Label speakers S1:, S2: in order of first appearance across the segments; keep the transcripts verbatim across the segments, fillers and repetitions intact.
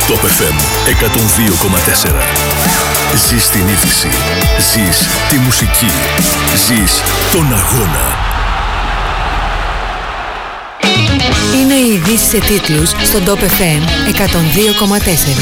S1: Top εφ εμ εκατόν δύο κόμμα τέσσερα. Ζεις την είδηση. Ζεις τη μουσική. Ζεις τον αγώνα.
S2: Είναι οι ειδήσεις σε τίτλους στον Top εφ εμ εκατόν δύο κόμμα τέσσερα.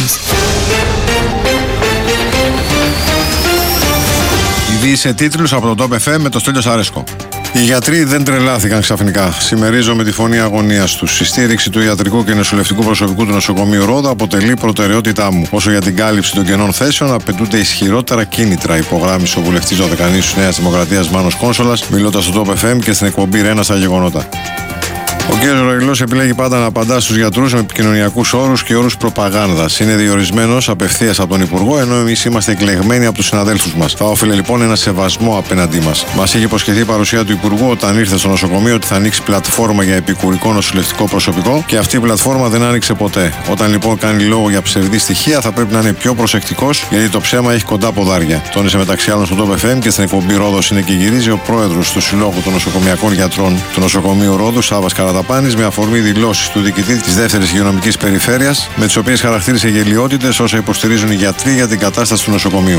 S3: Ειδήσεις σε τίτλους από το Top εφ εμ με το Στέλιο Σαρέσκο. Οι γιατροί δεν τρελάθηκαν ξαφνικά. Συμμερίζομαι τη φωνή αγωνίας τους. Η στήριξη του ιατρικού και νοσηλευτικού προσωπικού του νοσοκομείου Ρόδο αποτελεί προτεραιότητά μου. Όσο για την κάλυψη των κενών θέσεων, απαιτούνται ισχυρότερα κίνητρα, υπογράμμισε ο βουλευτής Δωδεκανήσου Νέας Δημοκρατίας Μάνος Κόνσολας, μιλώντας στο Top εφ εμ και στην εκπομπή Ρένα στα γεγονότα. Ο κ. Ροηλός επιλέγει πάντα να απαντά στους γιατρούς με επικοινωνιακούς όρους και όρους προπαγάνδας. Είναι διορισμένος απευθείας από τον Υπουργό, ενώ εμείς είμαστε εκλεγμένοι από τους συναδέλφους μας. Θα όφιλε λοιπόν ένα σεβασμό απέναντί μας. Μας είχε υποσχεθεί η παρουσία του Υπουργού όταν ήρθε στο νοσοκομείο ότι θα ανοίξει πλατφόρμα για επικουρικό νοσηλευτικό προσωπικό και αυτή η πλατφόρμα δεν άνοιξε ποτέ. Όταν λοιπόν κάνει λόγο για ψευδή στοιχεία, θα πρέπει να είναι πιο προσεκτικός, γιατί το ψέμα έχει κοντά ποδάρια. Τόνισε μεταξύ άλλων στο Top εφ εμ και στην εκπομπή Ρόδος είναι και γυρίζει ο πρόεδρος του Συλλόγου των Νοσοκομιακών Γιατρών του Νοσοκομείου Ρόδου, Σάββας Καραταπάνης, με αφορμή δηλώσεις του διοικητή της δεύτερης υγειονομικής περιφέρειας, με τις οποίες χαρακτήρισε γελοιότητες όσα υποστηρίζουν οι γιατροί για την κατάσταση του νοσοκομείου.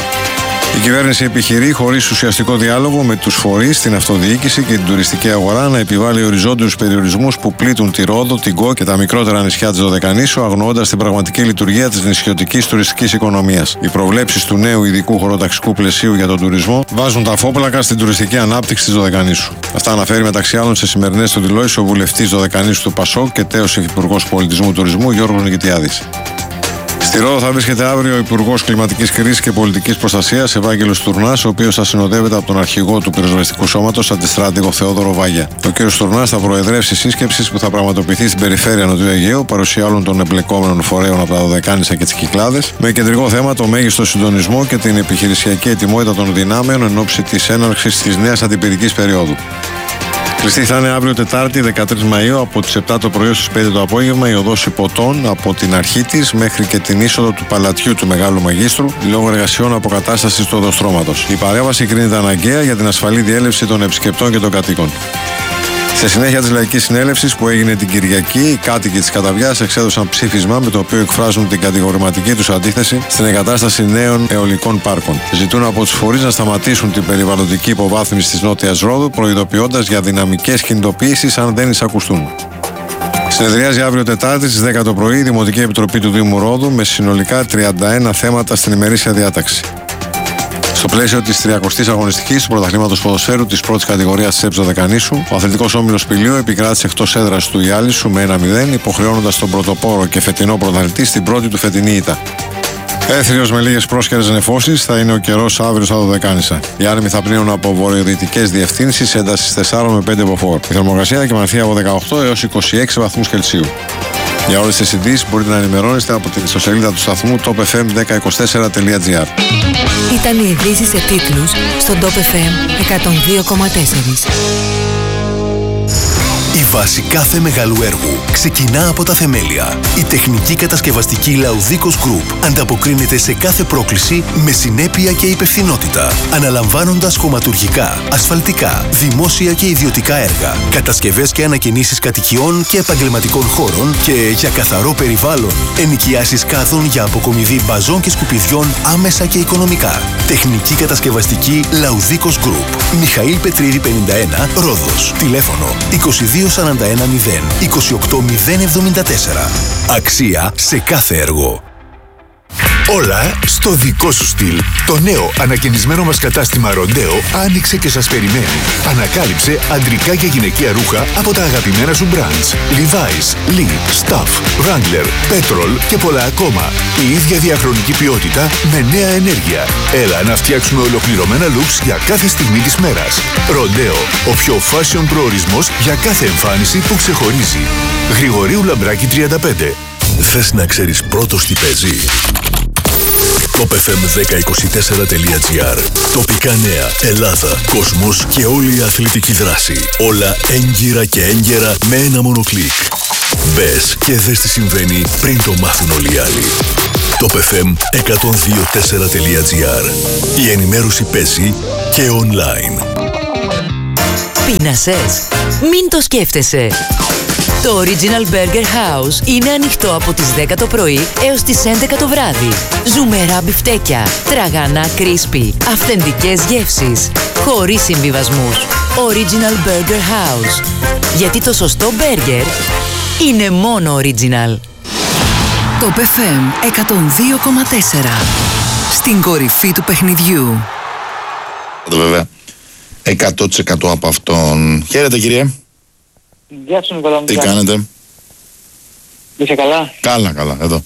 S3: Η κυβέρνηση επιχειρεί, χωρίς ουσιαστικό διάλογο με τους φορείς, την αυτοδιοίκηση και την τουριστική αγορά, να επιβάλλει οριζόντιους περιορισμούς που πλήττουν τη Ρόδο, την Κο και τα μικρότερα νησιά της Δωδεκανήσου, αγνοώντας την πραγματική λειτουργία της νησιωτικής τουριστικής οικονομίας. Οι προβλέψεις του νέου ειδικού χωροταξικού πλαισίου για τον τουρισμό βάζουν τα φόπλακα στην τουριστική ανάπτυξη της Δωδεκανήσου. Αυτά αναφέρει μεταξύ άλλων σε σημερινές του δηλώσεις ο βουλευτής Δωδεκανήσου του Πασόκ και τέος υφυπουργός πολιτισμού τουρισμού Γιώργος Νικητιάδης. Στη Ρόδο θα βρίσκεται αύριο ο Υπουργός Κλιματικής Κρίσης και Πολιτικής Προστασίας Ευάγγελος Τουρνάς, ο οποίος θα συνοδεύεται από τον αρχηγό του πυροσβεστικού σώματος, αντιστράτηγο Θεόδωρο Βάγια. Ο κ. Τουρνάς θα προεδρεύσει σύσκεψης που θα πραγματοποιηθεί στην περιφέρεια Νοτιού Αιγαίου, παρουσία όλων των εμπλεκόμενων φορέων από τα Δωδεκάνησα και τις Κυκλάδες, με κεντρικό θέμα το μέγιστο συντονισμό και την επιχειρησιακή ετοιμότητα των δυνάμεων εν ώψη της έναρξης της νέας αντιπυρικής περίοδου. Κλειστή θα είναι αύριο Τετάρτη δεκατρείς Μαΐου από τις επτά το πρωί στις πέντε το απόγευμα η οδός Υποτών από την αρχή της μέχρι και την είσοδο του Παλατιού του Μεγάλου Μαγίστρου λόγω εργασιών αποκατάστασης του οδοστρώματος. Η παρέμβαση κρίνεται αναγκαία για την ασφαλή διέλευση των επισκεπτών και των κατοίκων. Στη συνέχεια της Λαϊκής Συνέλευσης που έγινε την Κυριακή, οι κάτοικοι της Καταβιάς εξέδωσαν ψήφισμα με το οποίο εκφράζουν την κατηγορηματική τους αντίθεση στην εγκατάσταση νέων αιωλικών πάρκων. Ζητούν από τους φορείς να σταματήσουν την περιβαλλοντική υποβάθμιση της Νότιας Ρόδου, προειδοποιώντας για δυναμικές κινητοποιήσεις αν δεν εισακουστούν. Συνεδριάζει αύριο Τετάρτη στις δέκα το πρωί η Δημοτική Επιτροπή του Δήμου Ρόδου με συνολικά τριάντα ένα θέματα στην ημερήσια διάταξη. Στο πλαίσιο της τριακοστής αγωνιστικής του πρωταθλήματος ποδοσφαίρου της πρώτης κατηγορίας της ΕΠΣ Δωδεκανήσου, ο αθλητικός όμιλος Πηλίου επικράτησε εκτός έδρας του Ιάλισσου με ένα μηδέν, υποχρεώνοντας τον πρωτοπόρο και φετινό πρωταθλητή στην πρώτη του φετινή ήττα. Έθριος με λίγες πρόσκαιρες νεφώσεις θα είναι ο καιρός αύριο στα Δωδεκάνησα. Οι άνεμοι θα πνέουν από βορειοδυτικές διευθύνσεις έντασης τεσσάρων με πέντε μποφόρ. Η θερμοκρασία θα κυμανθεί από δεκαοκτώ έως είκοσι έξι βαθμούς Κελσίου. Για όλες τις ειδήσεις μπορείτε να ενημερώνεστε από την ιστοσελίδα του σταθμού top f m ένα μηδέν δύο τέσσερα τελεία g r.
S2: Ήταν οι ειδήσεις σε τίτλους στον Top εφ εμ εκατόν δύο κόμμα τέσσερα.
S1: Η βάση κάθε μεγάλου έργου ξεκινά από τα θεμέλια. Η τεχνική κατασκευαστική Laudicos Group ανταποκρίνεται σε κάθε πρόκληση με συνέπεια και υπευθυνότητα, αναλαμβάνοντας χωματουργικά, ασφαλτικά, δημόσια και ιδιωτικά έργα, κατασκευές και ανακαινήσεις κατοικιών και επαγγελματικών χώρων και για καθαρό περιβάλλον, ενοικιάσεις κάδων για αποκομιδή μπαζών και σκουπιδιών άμεσα και οικονομικά. Τεχνική κατασκευαστική Laudicos Group. Μιχαήλ Πετρίδη πενήντα ένα, Ρόδος. Τηλέφωνο είκοσι δύο σαράντα ένα μηδέν είκοσι οκτώ μηδέν εβδομήντα τέσσερα. Αξία σε κάθε έργο. Όλα στο δικό σου στυλ. Το νέο ανακαινισμένο μας κατάστημα Ροντέο άνοιξε και σας περιμένει. Ανακάλυψε αντρικά και γυναικεία ρούχα από τα αγαπημένα σου brands. Levi's, Lee, Stuff, Wrangler, Petrol και πολλά ακόμα. Η ίδια διαχρονική ποιότητα με νέα ενέργεια. Έλα να φτιάξουμε ολοκληρωμένα looks για κάθε στιγμή της μέρας. Ροντέο, ο πιο fashion προορισμός για κάθε εμφάνιση που ξεχωρίζει. Γρηγορίου Λαμπράκη τριάντα πέντε.
S4: Θες να ξέρεις πρώτος τι παίζει? top f m ένα μηδέν δύο τέσσερα τελεία g r. Τοπικά νέα, Ελλάδα, κόσμος και όλη η αθλητική δράση. Όλα έγκυρα και έγκαιρα με ένα μόνο κλικ. Μπες και δες τι συμβαίνει πριν το μάθουν όλοι οι άλλοι. top f m εκατόν δύο τέσσερα τελεία g r. Η ενημέρωση παίζει και online.
S2: Πείνασες? Μην το σκέφτεσαι. Το Original Burger House είναι ανοιχτό από τις δέκα το πρωί έως τις έντεκα το βράδυ. Ζουμερά μπιφτέκια, τραγανά crispy, αυθεντικές γεύσεις, χωρίς συμβιβασμούς. Original Burger House. Γιατί το σωστό μπέργκερ είναι μόνο Original.
S5: Top εφ εμ εκατόν δύο κόμμα τέσσερα. Στην κορυφή του παιχνιδιού.
S6: Βέβαια, εκατό τοις εκατό από αυτόν. Χαίρετε, κύριε.
S7: Γεια σου, Νικόλα.
S6: Τι κάνετε?
S7: Είσαι καλά?
S6: Καλά, καλά, εδώ.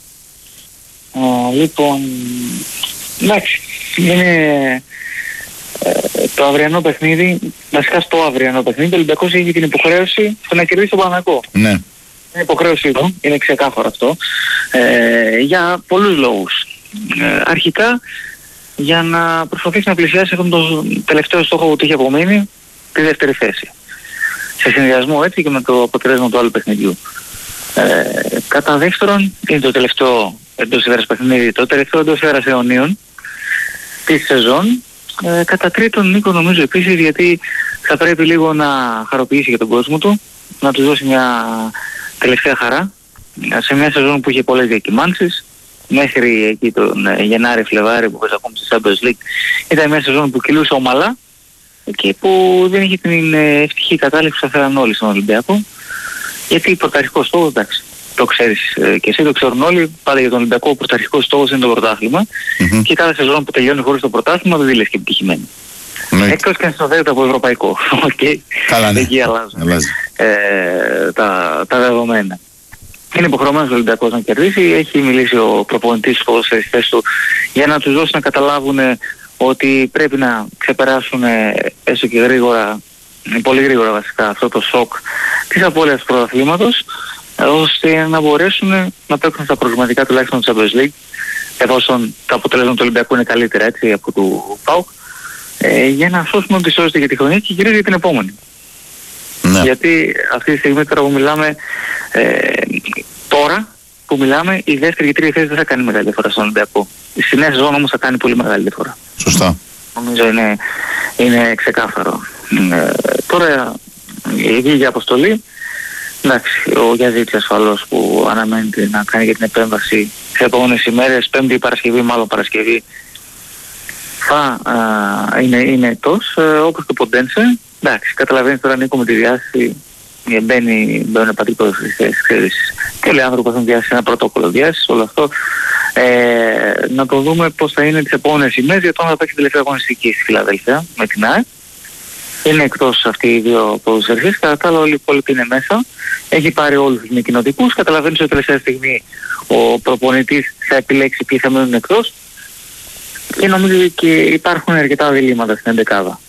S7: Α, λοιπόν, εντάξει, είναι ε, το αυριανό παιχνίδι, βασικά στο αυριανό παιχνίδι, ο Ολυμπιακός έχει την υποχρέωση στο να κερδίσει τον Παναθηναϊκό.
S6: Ναι.
S7: Είναι υποχρέωση του, είναι ξεκάθαρο αυτό, ε, για πολλούς λόγους. Ε, αρχικά, για να προσπαθήσει να πλησιάσει αυτόν τον τελευταίο στόχο που του είχε απομείνει, τη δεύτερη θέση. Σε συνδυασμό έτσι και με το αποτέλεσμα του άλλου παιχνιδιού. Ε, κατά δεύτερον, είναι το τελευταίο εντός έδρας παιχνίδι, το τελευταίο εντός έδρας αιωνίων της σεζόν. Ε, κατά τρίτον, Νίκο, νομίζω επίσης, γιατί θα πρέπει λίγο να χαροποιήσει για τον κόσμο του, να του δώσει μια τελευταία χαρά σε μια σεζόν που είχε πολλές διακυμάνσεις. Μέχρι εκεί τον Γενάρη-Φλεβάρη που παίζει ακόμη στη Champions League, ήταν μια σεζόν που κυλούσε ομαλά και που δεν είχε την ευτυχή κατάληξη που θα θέλαν όλοι στον Ολυμπιακό. Γιατί πρωταρχικός στόχος, εντάξει, το ξέρεις και εσύ, το ξέρουν όλοι, πάντα για τον Ολυμπιακό ο πρωταρχικός στόχος είναι το πρωτάθλημα. Mm-hmm. Και κάθε σεζόν που τελειώνει χωρίς το πρωτάθλημα δεν λες και επιτυχημένη. Mm-hmm. Εκτός και αν συνοδεύεται από ευρωπαϊκό. Okay.
S6: Καλά, ναι.
S7: Εκεί αλλάζουν ε, τα, τα δεδομένα. Είναι υποχρεωμένος ο Ολυμπιακός να κερδίσει. Έχει μιλήσει ο προπονητής στους ποδοσφαιριστές του για να τους δώσει να καταλάβουν ότι πρέπει να ξεπεράσουν έστω και γρήγορα, πολύ γρήγορα βασικά, αυτό το σοκ της απώλειας του πρωταθλήματος, ώστε να μπορέσουν να παίξουν στα προγραμματικά τουλάχιστον της Champions League, εφόσον τα αποτελέσματα του Ολυμπιακού είναι καλύτερα έτσι από του ΠΑΟΚ, ε, για να σώσουν ό,τι σώζεται για τη χρονιά και κυρίως για την επόμενη. Ναι. Γιατί αυτή τη στιγμή τώρα που μιλάμε, ε, τώρα που μιλάμε, η δεύτερη και τρίτη θέση δεν θα κάνει μεγάλη διαφορά στον Ολυμπιακό. Στη νέα σεζόν όμως θα κάνει πολύ μεγάλη διαφορά.
S6: Σωστά.
S7: Νομίζω είναι, είναι ξεκάθαρο. Ε, τώρα η ίδια αποστολή, εντάξει, ο Γιαζίτης ασφαλώς που αναμένεται να κάνει για την επέμβαση σε επόμενες ημέρες, Πέμπτη Παρασκευή, μάλλον Παρασκευή, θα α, είναι, είναι εκτός, ε, όπως και ο Ποντένσε. Εντάξει, καταλαβαίνεις τώρα, Νίκο, με τη διάστηση μπαίνει, μπαίνουν πατρικός στις ξέρεις. Και όλοι οι άνθρωποι έχουν διάσει ένα πρωτόκολλο διάσης, όλο αυτό. Ε, να το δούμε πώς θα είναι τις επόμενες ημέρες, γιατί όταν θα παίξει τελευταία αγωνιστική στη Φιλαδέλφια με την ΑΕ. Είναι εκτός αυτοί οι δύο ποδοσφαιριστές, κατά τα άλλα όλοι οι υπόλοιποι είναι μέσα. Έχει πάρει όλους τους μη κοινοτικούς, καταλαβαίνεις ότι τελευταία στιγμή ο προπονητής θα επιλέξει ποιοι θα μένουν εκτός. Και νομίζω ότι και υπάρχουν αρκετά διλήμματα στην εντεκάδα.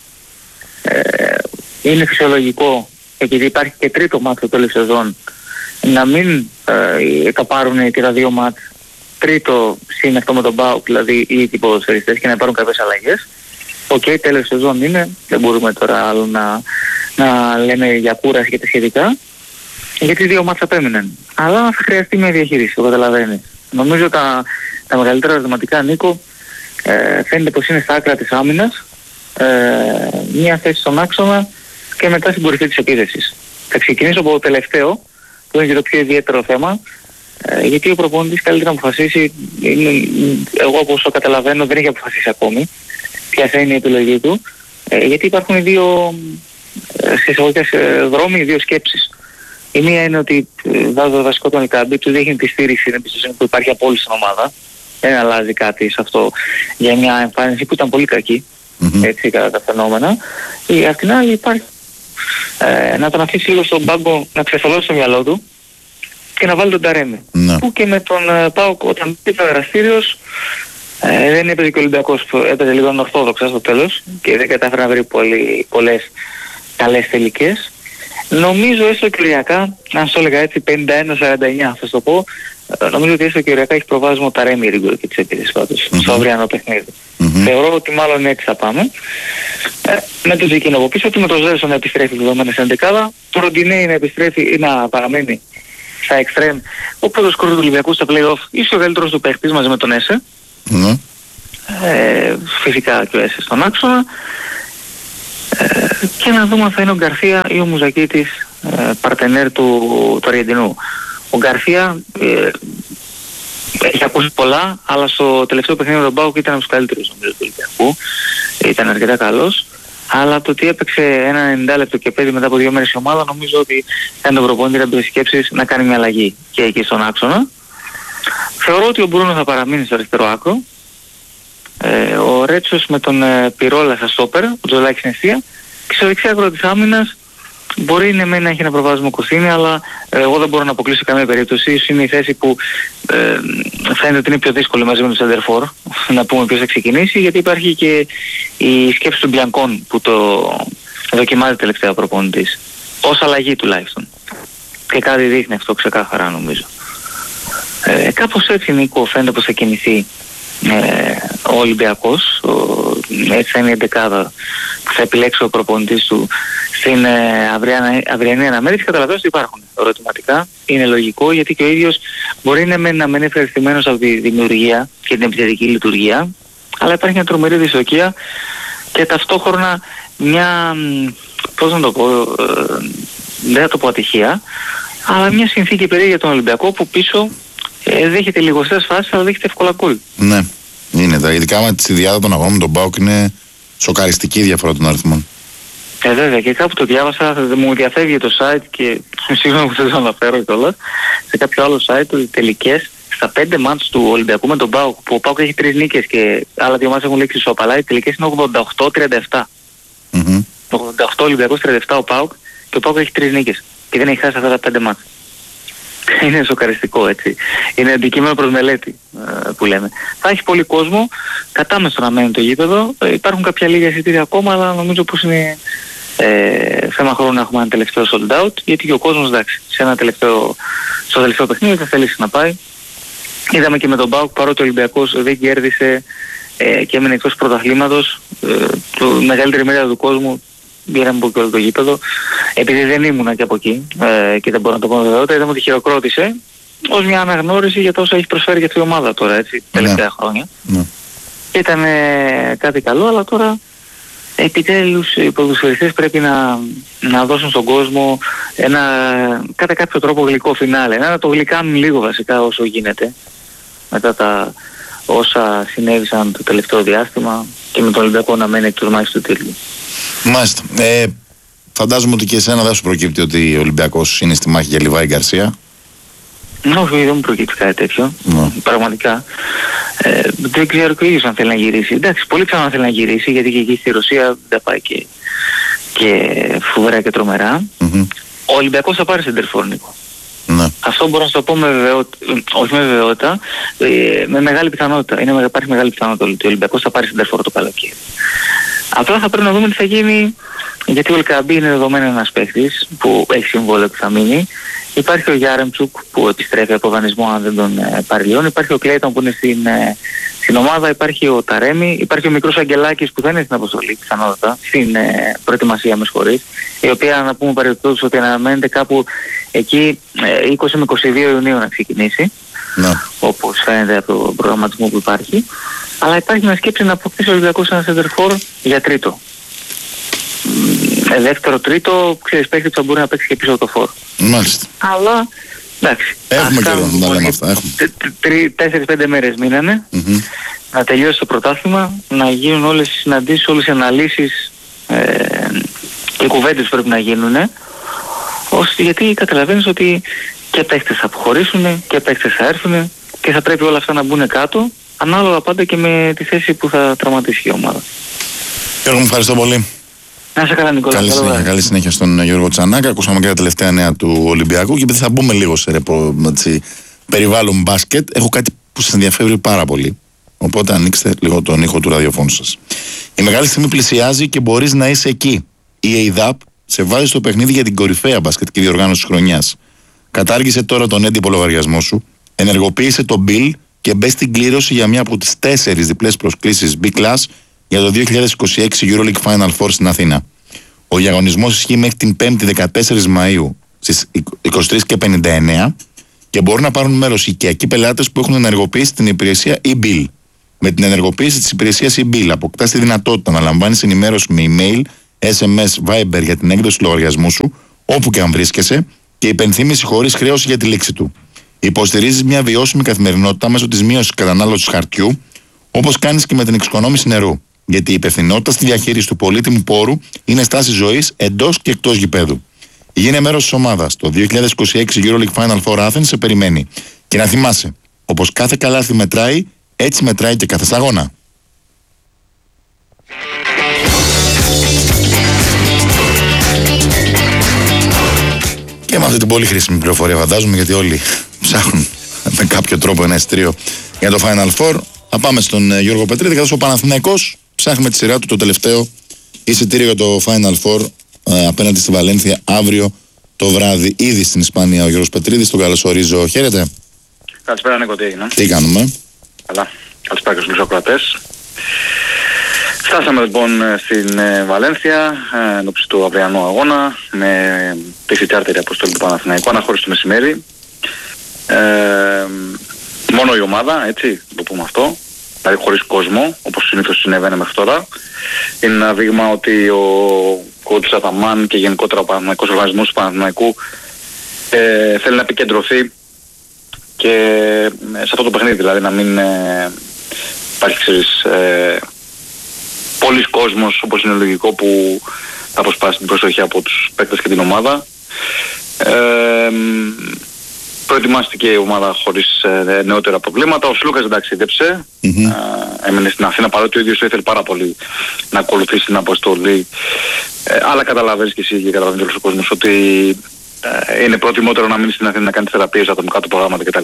S7: Ε, είναι φυσιολογικό, επειδή υπάρχει και τρίτο μάτς το τέλος σεζόν, να μην ε, καπάρουν και τα δύο μάτς τρίτο συν αυτό με τον ΠΑΟΚ, δηλαδή οι ίδιοι ποδοσφαιριστές, και να πάρουν κάποιες αλλαγές. Οκ, okay, τέλος σεζόν είναι, δεν μπορούμε τώρα άλλο να, να λέμε για κούραση και τα σχετικά, γιατί δύο μάτς απέμειναν. Αλλά θα χρειαστεί μια διαχείριση, το καταλαβαίνεις. Νομίζω τα, τα μεγαλύτερα ερωτηματικά, Νίκο, ε, φαίνεται πως είναι στα άκρα της άμυνας, ε, μια θέση στον άξονα και μετά στην κορυφή της επίθεσης. Θα ξεκινήσω από το τελευταίο, που είναι και το πιο ιδιαίτερο θέμα, ε, γιατί ο προπονητής καλύτερα να αποφασίσει, είναι, εγώ όπως το καταλαβαίνω δεν έχει αποφασίσει ακόμη ποια θα είναι η επιλογή του, ε, γιατί υπάρχουν δύο ε, συσσαγωγικές ε, δρόμοι, δύο σκέψεις. Η μία είναι ότι ε, βάζω το βασικό τον Ικάμπη, του δείχνει τη στήριξη, την εμπιστοσύνη που υπάρχει από όλη την ομάδα. Δεν αλλάζει κάτι σε αυτό για μια εμφάνιση που ήταν πολύ κακή, mm-hmm. έτσι, κατά τα φαινόμενα. Η, απ' την άλλη υπάρχει ε, να τον αφήσει λίγο στον πάγκο να ξεφαλώσει το μυαλό του και να βάλει τον Ταρέμι. Mm-hmm. Που και με τον ε, ΠΑΟΚ όταν πήγε δραστήριος, ε, δεν έπαιζε και ο Ολυμπιακός, έπαιζε λίγο ορθόδοξα στο τέλος και δεν κατάφερε να βρει πολύ, πολλές καλές τελικές. Νομίζω έστω κυριακά, αν σου έλεγα έτσι πενήντα ένα σαράντα εννιά θα το πω, νομίζω ότι έστω κυριακά έχει προβάδισμα ο Ταρέμι Ρίγκο και τις επίδεσεις πάντως, mm-hmm. στο αυριανό παιχνίδι. Mm-hmm. Θεωρώ ότι μάλλον έτσι θα πάμε. Ε, με το Ζήκινο από πίσω του, με το Ζέρσον να επιστρέφει δεδομένα στην εντεκάδα, το Ροντινέι να επιστρέφει ή να παραμένει στα εξτρέμ, ο πρώτος σκορ του Ολυμπιακού στα play-off, ίσως ο καλύτερος του παίχτης μαζί με τον Έσε. Mm-hmm. Ε, φυσικά και ο Έσε στον άξονα. Ε, και να δούμε αν θα είναι ο Γκαρθία ή ο Μουζακίτης ε, παρτενέρ του, του Αργεντινού. Ο Γκαρσία ε, έχει ακούσει πολλά, αλλά στο τελευταίο παιχνίδι με τον ΠΑΟΚ ήταν από τους καλύτερους νομίζω του Ολυμπιακού. Ήταν αρκετά καλός. Αλλά το ότι έπαιξε ένα ενενήντα λεπτό και παίζει μετά από δύο μέρες η ομάδα, νομίζω ότι κάνει τον προπονητή να μπει σκέψεις να κάνει μια αλλαγή και εκεί στον άξονα. Θεωρώ ότι ο Μπρούνο θα παραμείνει στο αριστερό άκρο. Ε, ο Ρέτσος με τον ε, Πυρόλα στα στόπερ, ο Τζολάκης στην αιστεία, και στο δεξιά άκρο της άμυνας μπορεί ναι, να έχει ένα προβάδισμα Κωστίνη, αλλά ε, εγώ δεν μπορώ να αποκλείσω καμία περίπτωση. Ίσως είναι η θέση που ε, φαίνεται ότι είναι πιο δύσκολη μαζί με τον Σεντερφόρ να πούμε ποιος θα ξεκινήσει, γιατί υπάρχει και η σκέψη του Μπιανκόν που το δοκιμάζει τελευταία προπονητής. Ως αλλαγή τουλάχιστον. Και κάτι δείχνει αυτό ξεκάθαρα νομίζω. Ε, κάπως έτσι Νίκο φαίνεται πως θα κινηθεί ε, ο Ολυμπιακός. Ο, έτσι θα είναι η εντεκάδα που θα επιλέξει ο προπονητής του στην ε, αυριανή, αυριανή αναμέτρηση. Καταλαβαίνω ότι υπάρχουν ερωτηματικά. Είναι λογικό γιατί και ο ίδιος μπορεί να μένει, να μένει ευχαριστημένος από τη δημιουργία και την επιθετική λειτουργία, αλλά υπάρχει μια τρομερή δυστοκία και ταυτόχρονα μια, πώς να το πω, ε, δεν θα το πω ατυχία, αλλά μια συνθήκη περίεργη για τον Ολυμπιακό που πίσω ε, δέχεται λιγοστές φάσεις αλλά δέχεται εύκολα γκολ.
S6: Ναι, είναι τα ειδικά με τη διάδα των αγώνων με τον ΠΑΟΚ είναι σοκαριστική η διαφορά των αριθμών.
S7: Ε, βέβαια, και κάπου το διάβασα, μου διαφεύγει το site και σίγουρα που θέλω να αναφέρω κιόλας, σε κάποιο άλλο site ότι τελικές στα πέντε μάτς του Ολυμπιακού με τον ΠΑΟΚ, που ο ΠΑΟΚ έχει τρεις νίκες και άλλα δύο μάτς έχουν λήξει ισοπαλά, οι τελικές είναι ογδόντα οκτώ τριάντα επτά.
S6: Mm-hmm.
S7: ογδόντα οκτώ Ολυμπιακός, τριάντα επτά ο ΠΑΟΚ και ο ΠΑΟΚ έχει τρεις νίκες και δεν έχει χάσει αυτά τα πέντε μάτς. Είναι σοκαριστικό έτσι. Είναι αντικείμενο προς μελέτη ε, που λέμε. Θα έχει πολύ κόσμο, κατάμεστο να μένει το γήπεδο. Ε, υπάρχουν κάποια λίγα εισιτήρια ακόμα, αλλά νομίζω πως είναι ε, θέμα χρόνου να έχουμε ένα τελευταίο sold out, γιατί και ο κόσμος εντάξει, σε ένα τελευταίο, στο τελευταίο παιχνίδι θα θέλει να πάει. Είδαμε και με τον ΠΑΟΚ, παρότι ο Ολυμπιακός δεν κέρδισε ε, και έμεινε εκτός πρωταθλήματος, ε, το μεγαλύτερη μερίδα του κόσμου πήραμε από όλο το γήπεδο. Επειδή δεν ήμουνα και από εκεί ε, και δεν μπορώ να το πω με βεβαιότητα, είδαμε ότι χειροκρότησε ως μια αναγνώριση για το όσα έχει προσφέρει και αυτή η ομάδα τώρα, έτσι, τελευταία ναι. χρόνια. Ναι. Ήταν ε, κάτι καλό, αλλά τώρα επιτέλους οι ποδοσφαιριστές πρέπει να, να δώσουν στον κόσμο ένα, κατά κάποιο τρόπο γλυκό φινάλε. Να το γλυκάνουν λίγο βασικά όσο γίνεται μετά τα όσα συνέβησαν το τελευταίο διάστημα και με τον Ολυμπιακό να μένει εκτός μάχης του τίτλου.
S6: Μάλιστα. Ε, φαντάζομαι ότι και εσένα δεν σου προκύπτει ότι ο Ολυμπιακός είναι στη μάχη για Λιβάη Γκαρσία.
S7: Όχι, δεν μου προκύπτει κάτι τέτοιο. No. Πραγματικά. Ε, δεν ξέρω και ο ίδιος αν θέλει να γυρίσει. Εντάξει, πολύ ξανά θέλει να γυρίσει, γιατί και εκεί στη Ρωσία δεν πάει και, και φοβερά και τρομερά. Mm-hmm. Ο Ολυμπιακός θα πάρει σεντερφόρ, Νίκο. Ναι. Αυτό μπορώ να σου το πω με βεβαιότητα, όχι με βεβαιότητα, ε, με μεγάλη πιθανότητα. Είναι, υπάρχει μεγάλη πιθανότητα ότι ο Ολυμπιακός θα πάρει σεντερφόρ το καλοκαίρι. Απλά θα πρέπει να δούμε τι θα γίνει, γιατί ο Ελκαμπή είναι δεδομένο ένας παίκτης που έχει συμβόλαιο που θα μείνει. Υπάρχει ο Γιάρεμτσουκ που επιστρέφει από δανεισμό αν δεν τον ε, παρελειώνει. Υπάρχει ο Κλέιτον που είναι στην, ε, στην ομάδα. Υπάρχει ο Ταρέμι. Υπάρχει ο μικρός Αγγελάκης που δεν είναι στην αποστολή πιθανότατα, στην ε, προετοιμασία με σχολής. Η οποία να πούμε παρεμπιπτόντως ότι αναμένεται κάπου εκεί ε, είκοσι με είκοσι δύο Ιουνίου να ξεκινήσει. Ναι. Όπως φαίνεται από τον προγραμματισμό που υπάρχει. Αλλά υπάρχει μια σκέψη να αποκτήσει ο Ολυμπιακός ένα σεντερφόρ για τρίτο. Ε, δεύτερο, τρίτο, ξέρεις παίχτη που θα μπορεί να παίξει και πίσω από το φόρ. Μάλιστα. Αλλά, εντάξει.
S6: Έχουμε καιρό να τα λέμε αυτά.
S7: Τέσσερις πέντε μέρες μείνανε. Mm-hmm. Να τελειώσει το πρωτάθλημα, να γίνουν όλες οι συναντήσεις, όλες οι αναλύσεις ε, και οι κουβέντες πρέπει να γίνουν. Ώστε, γιατί καταλαβαίνεις ότι και παίχτες θα αποχωρήσουν και παίχτες θα έρθουν και θα πρέπει όλα αυτά να μπουν κάτω, ανάλογα πάντα και με τη θέση που θα τραυματίσει η ομάδα.
S6: Γιώργο, μου ευχαριστώ πολύ.
S7: Να είσαι καλά, Νικόλα.
S6: Καλή συνέχεια, καλή συνέχεια στον Γιώργο Τσανάκα. Ακούσαμε και τα τελευταία νέα του Ολυμπιακού και επειδή θα μπούμε λίγο σε ρεπο, έτσι, περιβάλλον μπάσκετ, έχω κάτι που σας ενδιαφέρει πάρα πολύ. Οπότε ανοίξτε λίγο τον ήχο του ραδιοφώνου σας. Η μεγάλη στιγμή πλησιάζει και μπορείς να είσαι εκεί. Η ΕΙΔΑΠ σε βάζει στο παιχνίδι για την κορυφαία μπασκετική διοργάνωση της χρονιάς. Κατάργησε τώρα τον έντυπο λογαριασμό σου, ενεργοποίησε το bill και μπε στην κλήρωση για μια από τις τέσσερις διπλές προσκλήσεις B-Class για το δύο χιλιάδες είκοσι έξι EuroLeague Final Four στην Αθήνα. Ο διαγωνισμός ισχύει μέχρι την πέμπτη δεκατέσσερις Μαΐου στις είκοσι τρεις και πενήντα εννέα και μπορούν να πάρουν μέρος οι οικιακοί πελάτες που έχουν ενεργοποιήσει την υπηρεσία e-bill. Με την ενεργοποίηση της υπηρεσίας e-bill αποκτάς τη δυνατότητα να λαμβάνεις ενημέρωση με email, ες εμ ες, Viber για την έκδοση του λογαριασμού σου, όπου και αν βρίσκεσαι, και υπενθύμηση χωρίς χρέωση για τη λήξη του. Υποστηρίζεις μια βιώσιμη καθημερινότητα μέσω της μείωσης κατανάλωσης χαρτιού, όπως κάνεις και με την εξοικονόμηση νερού. Γιατί η υπευθυνότητα στη διαχείριση του πολύτιμου πόρου είναι στάση ζωής εντός και εκτός γηπέδου. Γίνε μέρος της ομάδας. Το δύο χιλιάδες είκοσι έξι EuroLeague Final Four Athens σε περιμένει. Και να θυμάσαι, όπως κάθε καλάθι μετράει, έτσι μετράει και κάθε αγώνα. Και με αυτή την πολύ χρήσιμη πληροφορία, φαντάζομαι, γιατί όλοι ψάχνουν με κάποιο τρόπο ένα εισιτήριο για το Final Four. Θα πάμε στον Γιώργο Πετρίδη, καθώς ο Παναθηναϊκός ψάχνει με τη σειρά του το τελευταίο εισιτήριο για το Final Four ε, απέναντι στη Βαλένθια αύριο το βράδυ, ήδη στην Ισπανία. Ο Γιώργος Πετρίδης, τον καλωσορίζω. Χαίρετε.
S8: Καλησπέρα, Νίκο, τι έγινε?
S6: Τι κάνουμε?
S8: Καλά. Καλησπέρα και στους ακροατές. Φτάσαμε λοιπόν στην ε, Βαλένθια ε, ενώπιση του αυριανού αγώνα με τη τετάρτη αποστολή του Παναθηναϊκού, αναχώρηση το μεσημέρι. Ε, μόνο η ομάδα, έτσι, το πούμε αυτό, δηλαδή χωρίς κόσμο, όπως συνήθως συνέβαινε μέχρι τώρα. Είναι ένα δείγμα ότι ο coach Αταμάν και γενικότερα ο Παναθηναϊκός οργανισμός του Παναθηναϊκού ε, θέλει να επικεντρωθεί και σε αυτό το παιχνίδι, δηλαδή να μην ε, υπάρχει, ξέρεις, ε, πολλής κόσμος, όπως είναι λογικό, που θα αποσπάσει την προσοχή από τους παίκτες και την ομάδα. Ε, προετοιμάστηκε η ομάδα χωρίς ε, νεότερα προβλήματα. Ο Σλούκας δεν ταξίδεψε, mm-hmm. ε, έμεινε στην Αθήνα, παρότι ο ίδιος ήθελε πάρα πολύ να ακολουθήσει την αποστολή. Ε, αλλά καταλαβαίνεις και εσύ και καταλαβαίνεις όλος ο κόσμος ότι ε, είναι προτιμότερο να μείνει στην Αθήνα να κάνει θεραπείες, ατομικά του προγράμματα κτλ.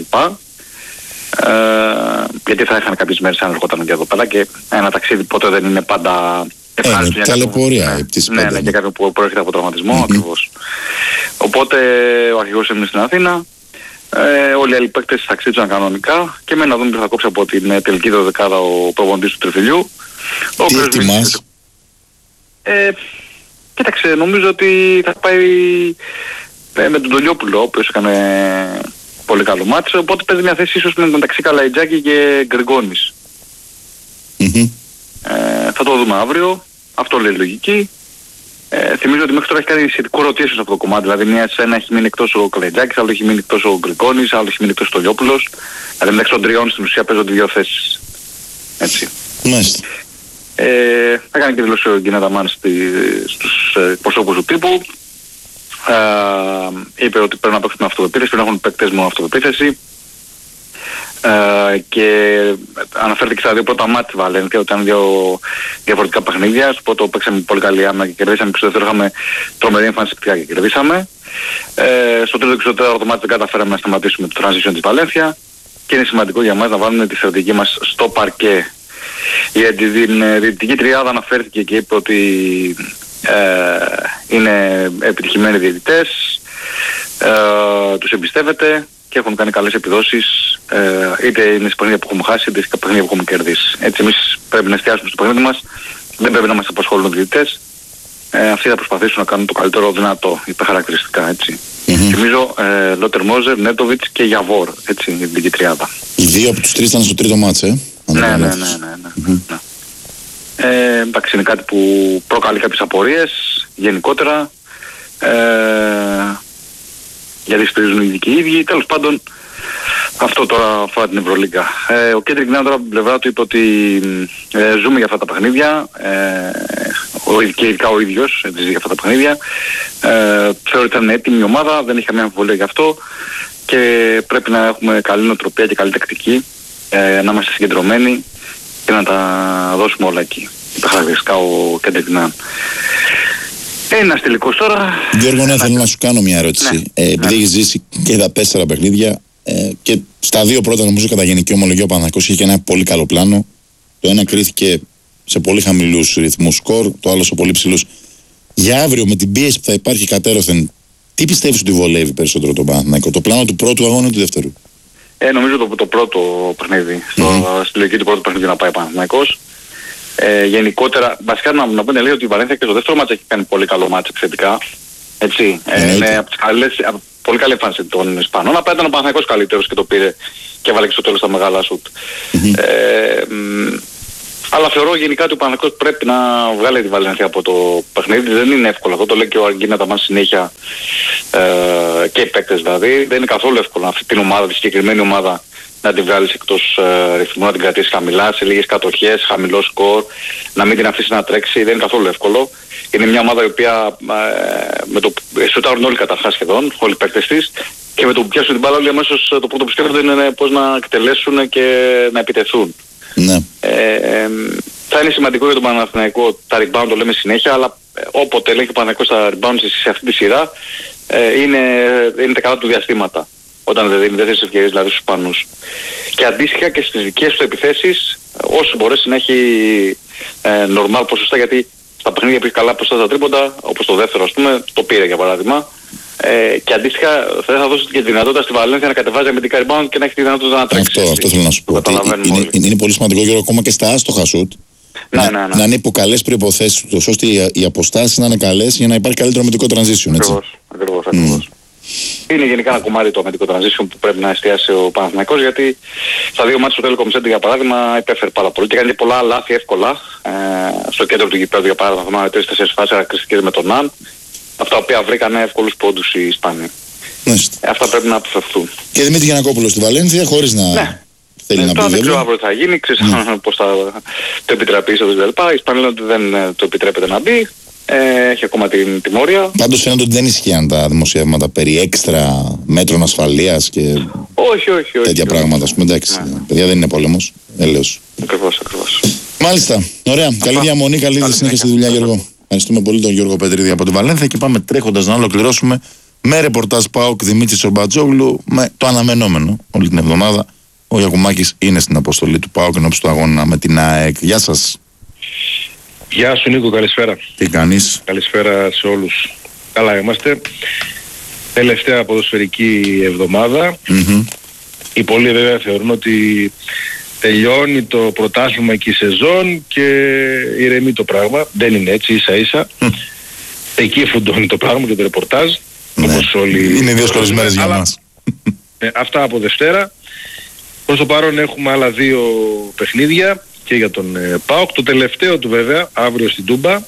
S8: Ε, γιατί θα είχαν κάποιες μέρες αν ερχόταν και εδώ πέρα, και ένα ταξίδι ποτέ δεν είναι πάντα ευχάριστο.
S6: Είναι ταλαιπωρία.
S8: Ναι, ναι, ναι, για κάποιον που προέρχεται από τραυματισμό, mm-hmm. ακριβώς. Οπότε ο αρχηγός έμεινε στην Αθήνα, ε, όλοι οι άλλοι παίκτες ταξίδεψαν κανονικά και μένει να δούμε τι θα κόψει από την τελική δωδεκάδα ο προπονητής του Τριφυλιού.
S6: Τι ετοιμάς?
S8: Ε, κοίταξε, νομίζω ότι θα πάει ε, με τον Τολιόπουλο, ο οποίος έκανε πολύ καλό μάτσο, οπότε παίζει μια θέση ίσως μεταξύ Καλαϊτζάκη και Γκριγκόνης.
S6: Mm-hmm.
S8: Ε, θα το δούμε αύριο, αυτό λέει λογική. Ε, θυμίζω ότι μέχρι τώρα έχει κάνει σχετικό rotation σε αυτό το κομμάτι, δηλαδή μια σε ένα έχει μείνει εκτός ο Καλαϊτζάκης, άλλο έχει μείνει εκτός ο Γκριγκόνης, άλλο έχει μείνει εκτός ο Τολιόπουλος. Δηλαδή μεταξύ των τριών στην ουσία παίζονται δύο θέσεις. Έτσι.
S6: Μάλιστα.
S8: Ε, έκανε και δηλώσει ο Γκινέτα Μάν στους εκπροσώπους του τύπου. Ε, είπε ότι πρέπει να παίξουν αυτοπεποίθηση, πρέπει να έχουν παίκτες με αυτοπεποίθηση. Ε, και αναφέρθηκε στα δύο πρώτα μάτια της Βαλένθια, ότι ήταν δύο διαφορετικά παιχνίδια. Στο πρώτο παίξαμε πολύ καλή άμυνα και κερδίσαμε, και στο δεύτερο είχαμε τρομερή εμφάνιση και κερδίσαμε. Ε, στο τρίτο και στο τέταρτο μάτι δεν καταφέραμε να σταματήσουμε το transition της Βαλένθια, και είναι σημαντικό για μας να βάλουμε τη στρατηγική μας στο παρκέ. Γιατί την διαιτητική τριάδα αναφέρθηκε και είπε ότι ε, είναι επιτυχημένοι διαιτητές, ε, τους εμπιστεύεται και έχουν κάνει καλές επιδόσεις, ε, είτε είναι σε παιχνίδια που έχουμε χάσει, είτε σε παιχνίδια που έχουμε κερδίσει. Έτσι εμείς πρέπει να εστιάσουμε στο παιχνίδι μας, δεν πρέπει να μας απασχολούν οι διαιτητές. Ε, αυτοί θα προσπαθήσουν να κάνουν το καλύτερο δυνατό, υπερχαρακτηριστικά, έτσι. Mm-hmm. Θυμίζω ε, Λότερ Μόζερ, Νέτοβιτς και Γιαβόρ, έτσι, η δική τριάδα.
S6: Οι δύο από τους τρεις ήταν στο τρίτο μάτς, ε.
S8: Ναι, ναι, ναι, ναι, ναι, mm-hmm. ναι. Ε, εντάξει, είναι κάτι που προκαλεί κάποιες απορίες γενικότερα, ε, γιατί στηρίζουν οι ειδικοί οι ίδιοι. Τέλος πάντων, αυτό τώρα αφορά την Ευρωλίγκα. Ε, ο Κέντρικ Νέα τώρα από την πλευρά του είπε ότι ε, ζούμε για αυτά τα παιχνίδια, ε, ο, και ειδικά ο ίδιος ε, ζει για αυτά τα παιχνίδια. Ε, θεωρεί ότι ήταν έτοιμη η ομάδα, δεν είχε καμία αμφιβολία γι' αυτό, και πρέπει να έχουμε καλή νοοτροπία και καλή τακτική, ε, να είμαστε συγκεντρωμένοι και να τα δώσουμε όλα εκεί. Είπε χαρακτηριστικά ο Κέντρικ Νέα. Είναι ένας τελικός τώρα.
S6: Γιώργο, ναι, θέλω να σου κάνω μια ερώτηση. Ναι. Ε, επειδή ναι. έχεις ζήσει και τα τέσσερα παιχνίδια, ε, και στα δύο πρώτα νομίζω κατά γενική ομολογία ο Παναθηναϊκός είχε και ένα πολύ καλό πλάνο. Το ένα κρίθηκε σε πολύ χαμηλούς ρυθμούς σκορ, το άλλο σε πολύ ψηλούς. Για αύριο, με την πίεση που θα υπάρχει κατέρωθεν, τι πιστεύεις ότι βολεύει περισσότερο τον Παναθηναϊκό, το πλάνο του πρώτου αγώνα ή του δεύτερου?
S8: Ε, νομίζω το, το πρώτο παιχνίδι. Mm-hmm. Στη λογική του πρώτου παιχνίδι να πάει ο Παναθηναϊκός. Ε, γενικότερα, βασικά να, να πούμε λέει ότι η Βαλένθια και στο δεύτερο μάτς έχει κάνει πολύ καλό μάτς επιθετικά. Έτσι. Ε, είναι από τις καλές, από, πολύ καλή εμφάνιση των Ισπανών. Απλά ήταν ο Παναθηναϊκός καλύτερος και το πήρε και βάλε και στο τέλος τα μεγάλα σουτ. Mm-hmm. Ε, Αλλά θεωρώ γενικά ότι ο Παναθηναϊκός πρέπει να βγάλει τη Βαλένθια από το παιχνίδι. Δεν είναι εύκολο αυτό, το λέει και ο Αργίνα Ταμάν συνέχεια ε, και οι παίκτες δηλαδή. Δεν είναι καθόλου εύκολο αυτή την ομάδα, τη συγκεκριμένη ομάδα, να την βγάλεις εκτός ε, ρυθμού, να την κρατήσεις χαμηλά, σε λίγες κατοχές, χαμηλό σκορ, να μην την αφήσεις να τρέξει. Δεν είναι καθόλου εύκολο. Είναι μια ομάδα η οποία ε, με το σουτάρουν όλοι καταρχάς σχεδόν, όλοι οι παίκτες της, και με το που πιάσουν την μπάλα όλοι αμέσως το πρώτο που σκέφτονται είναι πώς να εκτελέσουν και να επιτεθούν.
S6: Ναι.
S8: Ε, ε, θα είναι σημαντικό για τον Παναθηναϊκό τα rebound, το λέμε συνέχεια, αλλά ε, όποτε λέει και ο Παναθηναϊκός τα rebound σε, σε αυτή τη σειρά ε, είναι, είναι τα καλά του διαστήματα. Όταν δεν δίνει δεύτερες ευκαιρίες δηλαδή στους Ισπανούς. Και αντίστοιχα και στις δικές του επιθέσεις, όσο μπορέσει να έχει ε, normal ποσοστά, γιατί στα παιχνίδια που έχει καλά ποσοστά στα τρίποντα, όπως το δεύτερο ας πούμε, το πήρε για παράδειγμα. Ε, και αντίστοιχα θα, θα δώσει και τη δυνατότητα στη Βαλένθια να κατεβάζει αμυντικά rebound και να έχει τη δυνατότητα να τρέξει.
S6: Αυτό, αυτό θέλω να σου πω. Ότι είναι, είναι, είναι πολύ σημαντικό, Γιώργο, ακόμα και στα άστοχα σουτ.
S8: Ναι,
S6: να,
S8: ναι, ναι.
S6: να είναι υπό καλές προϋποθέσεις, ώστε οι, οι αποστάσεις να είναι καλές για να υπάρχει καλύτερο αμυντικό transition.
S8: Ακριβώς, ακριβώς, ακριβώς. Mm. Είναι γενικά ένα κομμάτι το αμυντικό transition που πρέπει να εστιάσει ο Παναθηναϊκός, γιατί στα δύο μάτια του Telecom Center για παράδειγμα υπέφερε πάρα πολύ και κάνει πολλά λάθη εύκολα ε, στο κέντρο του γηπέδου για παράδειγμα. Θυμάμαι τρεις τέσσερις φάσεις ακριστικές με τον Ναν, αυτά τα οποία βρήκαν εύκολους πόντους οι Ισπανοί. Ε, αυτά πρέπει να αποφευθούν.
S6: Και Δημήτρη Γιαννακόπουλος στη Βαλένθια χωρίς να...
S8: Ναι.
S6: Θέλει
S8: ε,
S6: να
S8: τώρα
S6: πει
S8: δεν ξέρω αύριο τι θα γίνει, ξέρεις mm. πώς θα το επιτρέπει ίσως κτλ. Οι Ισπανοί λένε ότι δεν ε, το επιτρέπεται να μπει, ε, έχει ακόμα την τιμωρία.
S6: Πάντως φαίνεται ότι δεν ισχύαν τα δημοσιεύματα περί έξτρα μέτρων ασφαλείας και
S8: όχι, όχι, όχι,
S6: τέτοια
S8: όχι,
S6: πράγματα. Ας πούμε, εντάξει, ναι. Παιδιά δεν είναι πόλεμος, έλεος.
S8: Ακριβώς, ακριβώς.
S6: Μάλιστα, ωραία. Αυτά. Καλή διαμονή, καλή συνέχεια στη δουλειά, Γιώργο. Ευχαριστούμε πολύ τον Γιώργο Πετρίδη από τη Βαλένθια και πάμε τρέχοντας να ολοκληρώσουμε με ρεπορτάζ ΠΑΟΚ Δημήτρη Σορμπατζόγλου με το αναμενόμενο όλη την εβδομάδα. Ο Γιακουμάκης είναι στην αποστολή του ΠΑΟΚ ενώπιση του αγώνα με την ΑΕΚ. Γεια σας.
S9: Γεια σου Νίκο, καλησπέρα.
S6: Τι κάνεις?
S9: Καλησπέρα σε όλους. Καλά είμαστε. Τελευταία ποδοσφαιρική εβδομάδα. Mm-hmm. Οι πολλοί βέβαια θεωρούν ότι τελειώνει το πρωτάθλημα και η σεζόν και ηρεμεί το πράγμα. Δεν είναι έτσι, ίσα ίσα. Mm. Εκεί φουντώνει το πράγμα και το ρεπορτάζ.
S6: Ναι.
S9: Όπως όλοι...
S6: Είναι δύσκολες μέρες για
S9: αλλά...
S6: μας.
S9: Ε, αυτά από Δευτέρα. Προς το παρόν έχουμε άλλα δύο παιχνίδια και για τον ε, ΠΑΟΚ. Το τελευταίο του βέβαια, αύριο στην Τούμπα,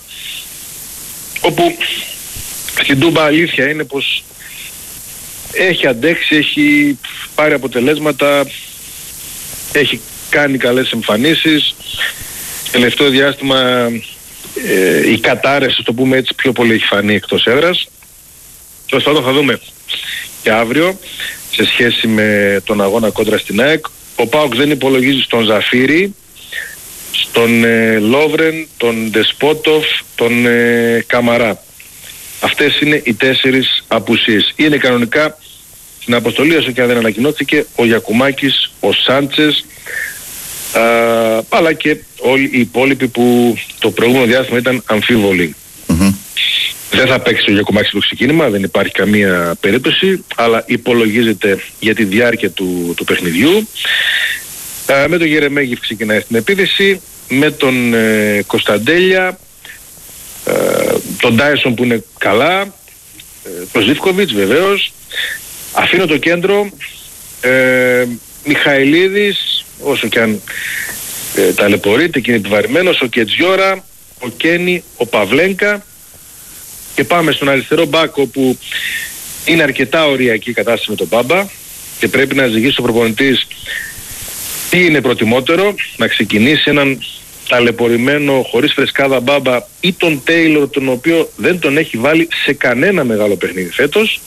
S9: όπου στην Τούμπα αλήθεια είναι πως έχει αντέξει, έχει πάρει αποτελέσματα, έχει κάνει καλές εμφανίσεις. Τελευταίο διάστημα ε, η κατάρρευση, το πούμε έτσι, πιο πολύ έχει φανεί εκτός έδρας. Τέλος πάντων θα δούμε και αύριο σε σχέση με τον αγώνα κόντρα στην ΑΕΚ. Ο ΠΑΟΚ δεν υπολογίζει στον Ζαφίρι, στον ε, Λόβρεν, τον Ντεσπότοφ, τον ε, Καμαρά. Αυτές είναι οι τέσσερις απουσίες. Είναι κανονικά στην αποστολή, όσο και αν δεν ανακοινώθηκε, ο Γιακουμάκης, ο Σάντσες, α, αλλά και όλοι οι υπόλοιποι που το προηγούμενο διάστημα ήταν αμφίβολοι. Mm-hmm. Δεν θα παίξει ο Γιακουμάκης το ξεκίνημα, δεν υπάρχει καμία περίπτωση, αλλά υπολογίζεται για τη διάρκεια του, του παιχνιδιού. Α, με τον Γερεμέγεφ ξεκινάει στην επίθεση, με τον ε, Κωνσταντέλια, ε, τον Ντάισον που είναι καλά, ε, τον Ζίβκοβιτς βεβαίως. Αφήνω το κέντρο, ε, Μιχαηλίδης, όσο και αν ε, ταλαιπωρείται και είναι επιβαρημένος, ο Κετζιόρα, ο Κένι, ο Παυλένκα, και πάμε στον αριστερό μπακ, όπου είναι αρκετά οριακή η κατάσταση με τον Μπάμπα και πρέπει να ζυγίσει ο προπονητής τι είναι προτιμότερο, να ξεκινήσει έναν ταλαιπωρημένο χωρίς φρεσκάδα Μπάμπα ή τον Τέιλορ, τον οποίο δεν τον έχει βάλει σε κανένα μεγάλο παιχνίδι φέτος.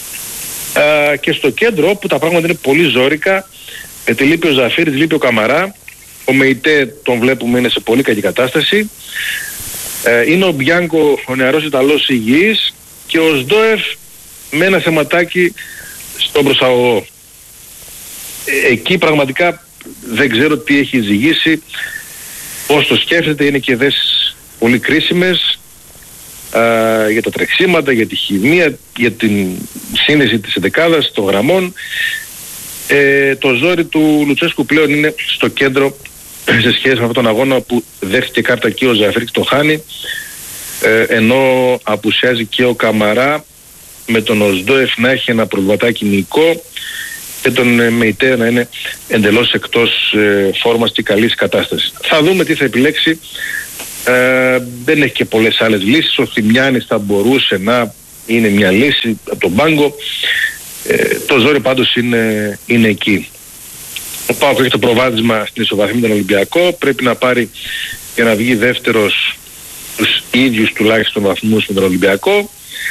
S9: Uh, και στο κέντρο, όπου τα πράγματα είναι πολύ ζόρικα, γιατί λείπει ο Ζαφίρης, λείπει ο Καμαρά, ο Μεϊτέ τον βλέπουμε είναι σε πολύ κακή κατάσταση, uh, είναι ο Μπιάνκο, ο νεαρός Ιταλός υγιής, και ο Σντόεφ με ένα θεματάκι στον προσαγωγό. Ε, εκεί πραγματικά δεν ξέρω τι έχει ζυγίσει, πώς το σκέφτεται, είναι και δέσεις πολύ κρίσιμες. Uh, για τα τρεξίματα, για τη χημεία, για την σύνδεση της εντεκάδας, των γραμμών. Ε, το ζόρι του Λουτσέσκου πλέον είναι στο κέντρο σε σχέση με αυτόν τον αγώνα που δέχτηκε κάρτα και ο Ζαφίρ και το χάνει, ε, ενώ απουσιάζει και ο Καμαρά, με τον Οσδόεφ να έχει ένα προβληματάκι μυϊκό και τον Μεϊτέ να είναι εντελώς εκτός ε, φόρμας και καλής κατάστασης. Θα δούμε τι θα επιλέξει. Ε, δεν έχει και πολλές άλλες λύσεις. Ο Θημιάνης θα μπορούσε να είναι μια λύση από τον πάγκο. Ε, το ζόρι πάντως είναι, είναι εκεί. Ο ΠΑΟΚ έχει το προβάδισμα στην ισοβαθμή με τον Ολυμπιακό. Πρέπει να πάρει για να βγει δεύτερος τους ίδιους τουλάχιστον βαθμούς με τον Ολυμπιακό.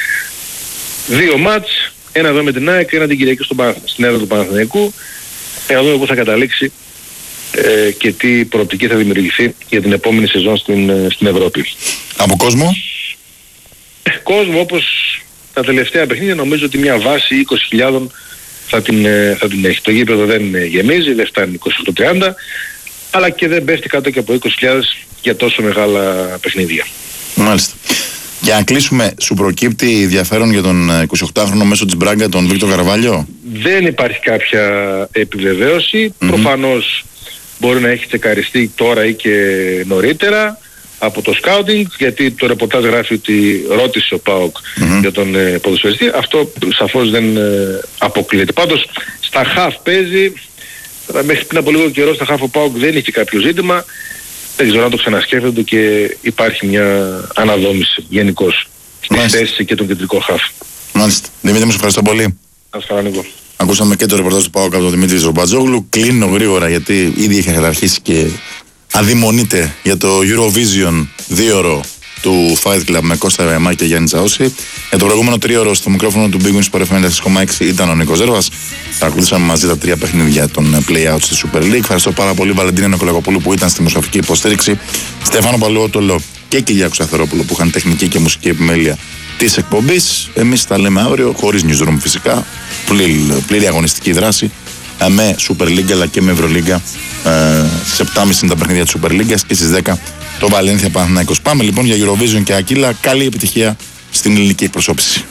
S9: Δύο μάτς, ένα εδώ με την ΑΕΚ και ένα την Κυριακή στον Παναθ... στην έδρα του Παναθηναϊκού. Για να δούμε πού θα καταλήξει ε, και τι προοπτική θα δημιουργηθεί για την επόμενη σεζόν στην, στην Ευρώπη.
S6: Από κόσμο?
S9: Ε, κόσμο όπως τα τελευταία παιχνίδια, νομίζω ότι μια βάση είκοσι χιλιάδες θα την, θα την έχει. Το γήπεδο δεν γεμίζει, δεν φτάνει είκοσι οκτώ τριάντα, αλλά και δεν πέφτει κάτω και από είκοσι χιλιάδες για τόσο μεγάλα παιχνίδια.
S6: Μάλιστα. Για να κλείσουμε, σου προκύπτει ενδιαφέρον για τον εικοσιοκτάχρονο μέσο της Μπράγκα, τον Βίκτορ Καρβάλιο?
S9: Δεν υπάρχει κάποια επιβεβαίωση. Mm-hmm. Προφανώς μπορεί να έχει τσεκαριστεί τώρα ή και νωρίτερα από το σκάουτινγκ, γιατί το ρεπορτάζ γράφει ότι ρώτησε ο ΠΑΟΚ mm-hmm. για τον ε, ποδοσφαιριστή. Αυτό σαφώς δεν ε, αποκλείεται. Πάντως στα χαφ παίζει, μέχρι πριν από λίγο καιρό στα χαφ ο ΠΑΟΚ δεν είχε κάποιο ζήτημα. Δεν ξέρω αν το ξανασκέφτονται και υπάρχει μια αναδόμηση γενικώς στη θέση και τον κεντρικό χαφ.
S6: Μάλιστα. Δημήτρη, μου σε ευχαριστώ πολύ.
S9: Ας χαρανικό.
S6: Ακούσαμε και το ρεπορτάζ του ΠΑΟΚ από τον Δημήτρη Ρομπατζόγλου. Κλείνω γρήγορα γιατί ήδη είχε καταρχίσει και αδειμονείται για το Eurovision δίωρο του Fight Club με Κώστα Ρεμά και Γιάννη Τσαώση. Για το προηγούμενο τρίωρο στο μικρόφωνο του Big Win Sport εφ εμ τέσσερα κόμμα έξι ήταν ο Νίκος Ζέρβας. Θα ακολουθήσαμε μαζί τα τρία παιχνίδια των play-out στη Super League. Ευχαριστώ πάρα πολύ Βαλεντίνα Νικολακοπούλου που ήταν στη μουσική υποστήριξη, Στέφανο Παλαιότολο και Κυριάκο Σταθερόπουλο που είχαν τεχνική και μουσική επιμέλεια της εκπομπής. Εμείς τα λέμε αύριο, χωρίς newsroom φυσικά, πλήρη, πλήρη αγωνιστική δράση με Super League αλλά και με Ευρωλίγκα. Ε, στις επτά και μισή τα παιχνίδια της Super League και στις δέκα το Βαλένθια Παναθηναϊκός. Πάμε λοιπόν για Eurovision και Ακύλα. Καλή επιτυχία στην ελληνική εκπροσώπηση.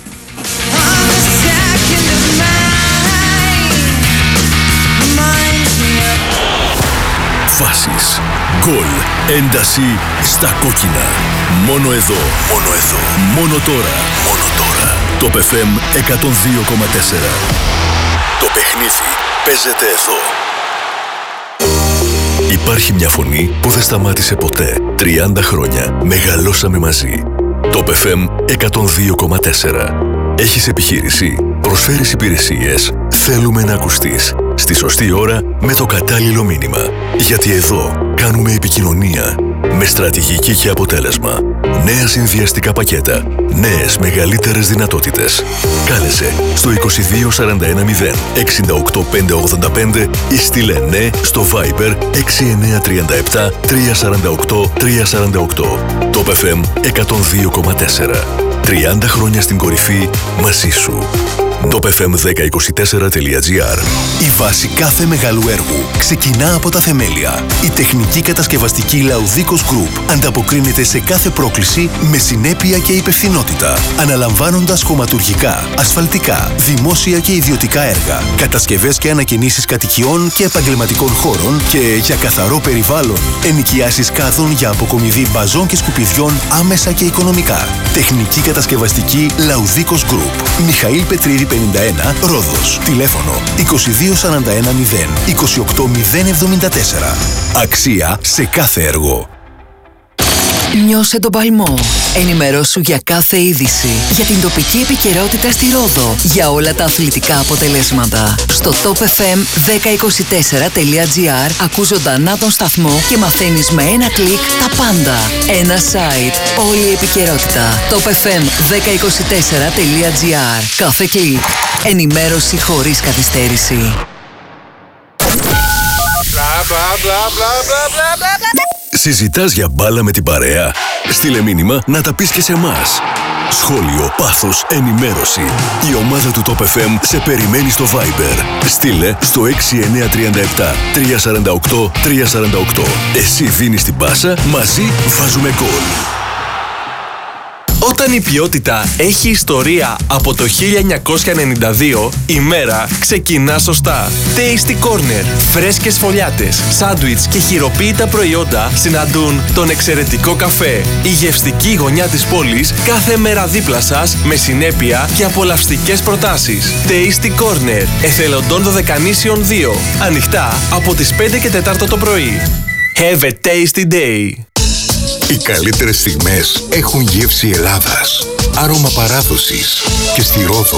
S4: Φάσεις, γκολ, ένταση στα κόκκινα. Μόνο εδώ, μόνο εδώ, μόνο τώρα, μόνο τώρα. Το εφ εμ εκατόν δύο κόμμα τέσσερα. Το παιχνίδι παίζεται εδώ. Υπάρχει μια φωνή που δεν σταμάτησε ποτέ. τριάντα χρόνια μεγαλώσαμε μαζί. Το εφ εμ εκατόν δύο κόμμα τέσσερα. Έχεις επιχείρηση, προσφέρεις υπηρεσίες. Θέλουμε να ακουστείς. Στη σωστή ώρα με το κατάλληλο μήνυμα. Γιατί εδώ κάνουμε επικοινωνία με στρατηγική και αποτέλεσμα. Νέα συνδυαστικά πακέτα. Νέες μεγαλύτερες δυνατότητες. Κάλεσε στο είκοσι δύο σαράντα ένα μηδέν εξήντα οκτώ πεντακόσια ογδόντα πέντε ή στείλε ναι στο Viber έξι εννιά τρία επτά τρία τέσσερα οκτώ τρία τέσσερα οκτώ. Το εφ εμ εκατόν δύο κόμμα τέσσερα. τριάντα χρόνια στην κορυφή μαζί σου. το εφ εμ δέκα είκοσι τέσσερα τελεία τζι άρ.
S1: Η βάση κάθε μεγάλου έργου ξεκινά από τα θεμέλια. Η τεχνική κατασκευαστική Λαουδίκος Group ανταποκρίνεται σε κάθε πρόκληση με συνέπεια και υπευθυνότητα, αναλαμβάνοντας χωματουργικά, ασφαλτικά, δημόσια και ιδιωτικά έργα, κατασκευές και ανακαινήσεις κατοικιών και επαγγελματικών χώρων και για καθαρό περιβάλλον, ενοικιάσεις κάδων για αποκομιδή μπαζών και σκουπιδιών άμεσα και οικονομικά. Τεχνική κατασκευαστική Λαουδίκος Group. Μιχαήλ Πετρίδη πενήντα ένα, Ρόδος. Τηλέφωνο είκοσι δύο σαράντα ένα μηδέν είκοσι οκτώ μηδέν εβδομήντα τέσσερα. Αξία σε κάθε έργο.
S5: Νιώσε τον παλμό. Ενημερώσου για κάθε είδηση. Για την τοπική επικαιρότητα στη Ρόδο. Για όλα τα αθλητικά αποτελέσματα. Στο top εφ εμ δέκα είκοσι τέσσερα τελεία τζι άρ ακούς ζωντανά τον σταθμό και μαθαίνεις με ένα κλικ τα πάντα. Ένα site. Όλη η επικαιρότητα. top εφ εμ δέκα είκοσι τέσσερα τελεία τζι άρ. Κάθε κλικ. Ενημέρωση χωρίς καθυστέρηση.
S4: Συζητάς για μπάλα με την παρέα? Στείλε μήνυμα να τα πεις και σε εμάς. Σχόλιο, πάθος, ενημέρωση. Η ομάδα του Top εφ εμ σε περιμένει στο Viber. Στείλε στο έξι εννιά τρία επτά τρία τέσσερα οκτώ τρία τέσσερα οκτώ. Εσύ δίνεις την πάσα, μαζί βάζουμε γκολ.
S10: Όταν η ποιότητα έχει ιστορία από το χίλια εννιακόσια ενενήντα δύο, η μέρα ξεκινά σωστά. Tasty Corner. Φρέσκες φωλιάτες, σάντουιτς και χειροποίητα προϊόντα συναντούν τον εξαιρετικό καφέ. Η γευστική γωνιά της πόλης κάθε μέρα δίπλα σας με συνέπεια και απολαυστικές προτάσεις. Tasty Corner. Εθελοντών Δωδεκανήσιων δύο. Ανοιχτά από τις πέντε και τέσσερα το πρωί. Have a tasty day.
S11: Οι καλύτερες στιγμές έχουν γεύση Ελλάδας, άρωμα παράδοσης και στη Ρόδο